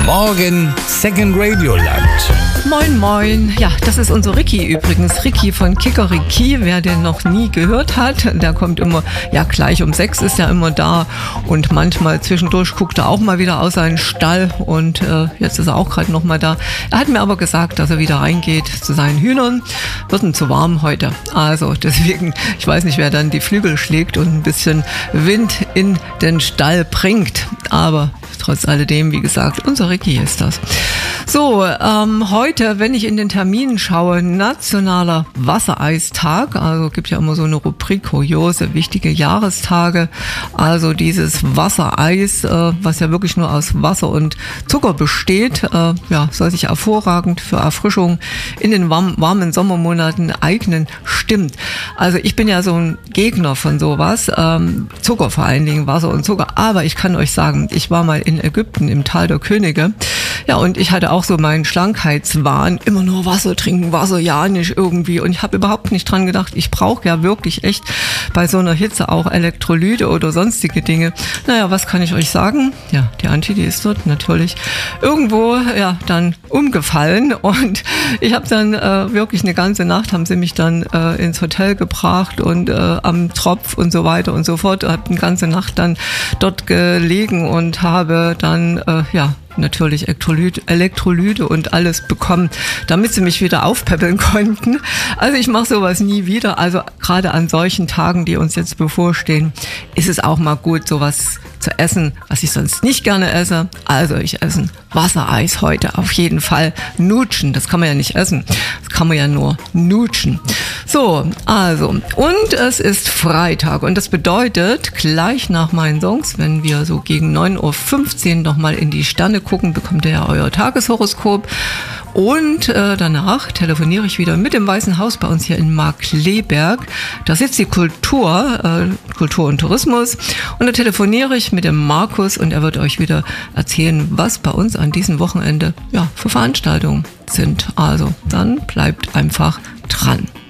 Morgen Second Radio Land. Moin, moin. Ja, das ist unser Ricky übrigens. Ricky von Kikeriki. Wer den noch nie gehört hat, der kommt immer, ja gleich um 6 ist er immer da. Und manchmal zwischendurch guckt er auch mal wieder aus seinem Stall. Und jetzt ist er auch gerade noch mal da. Er hat mir aber gesagt, dass er wieder reingeht zu seinen Hühnern. Wird ihm zu warm heute. Also deswegen, ich weiß nicht, wer dann die Flügel schlägt und ein bisschen Wind in den Stall bringt. Aber trotz alledem, wie gesagt, unser Ricky ist das. So, heute, wenn ich in den Termin schaue, nationaler Wassereistag, also gibt ja immer so eine Rubrik, kuriose, wichtige Jahrestage, also dieses Wassereis, was ja wirklich nur aus Wasser und Zucker besteht, ja, soll sich hervorragend für Erfrischung in den warmen Sommermonaten eignen, stimmt. Also ich bin ja so ein Gegner von sowas, Zucker vor allen Dingen, Wasser und Zucker, aber ich kann euch sagen, ich war mal in Ägypten im Tal der Könige, ja, und ich hatte auch so meinen Schlankheitswahn, immer nur Wasser trinken, Wasser ja nicht irgendwie, und ich habe überhaupt nicht dran gedacht, ich brauche ja wirklich echt bei so einer Hitze auch Elektrolyte oder sonstige Dinge. Naja, was kann ich euch sagen? Ja, die Antje, die ist dort natürlich irgendwo, ja, dann umgefallen, und ich habe dann wirklich eine ganze Nacht, haben sie mich dann ins Hotel gebracht und am Tropf und so weiter und so fort, habe eine ganze Nacht dann dort gelegen und habe dann, ja, natürlich Elektrolyte und alles bekommen, damit sie mich wieder aufpäppeln konnten. Also ich mache sowas nie wieder. Also gerade an solchen Tagen, die uns jetzt bevorstehen, ist es auch mal gut, sowas zu essen, was ich sonst nicht gerne esse. Also ich esse Wassereis heute auf jeden Fall. Nutschen, das kann man ja nicht essen. Das kann man ja nur nutschen. So, also, und es ist Freitag, und das bedeutet, gleich nach meinen Songs, wenn wir so gegen 9.15 Uhr nochmal in die Sterne gucken, bekommt ihr ja euer Tageshoroskop. Und danach telefoniere ich wieder mit dem Weißen Haus bei uns hier in Markkleeberg. Da sitzt die Kultur und Tourismus. Und da telefoniere ich mit dem Markus, und er wird euch wieder erzählen, was bei uns an diesem Wochenende, ja, für Veranstaltungen sind. Also dann bleibt einfach dran.